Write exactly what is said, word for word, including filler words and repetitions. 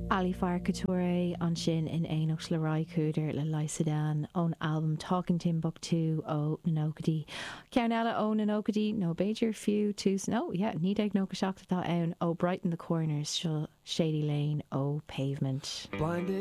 Ali Farr Couture an sin in éoch le Rai Cooder le Lysadan ón album Talking Timbuktu ó Nanokadi. Ceann eile ó Nanokadi nó Beidir fiú tús nó, yeah, ní ag nó go seachtatá ann ó Brighton the Corners seo Shady Lane ó Pavement.